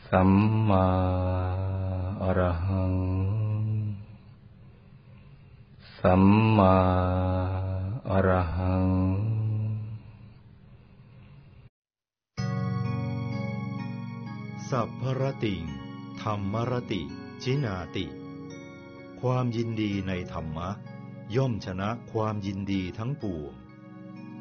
สัมมาอรหังสัมมาอรหังสัพพรติงธัมมรติจินาติความยินดีในธรรมะย่อมชนะความยินดีทั้งปวง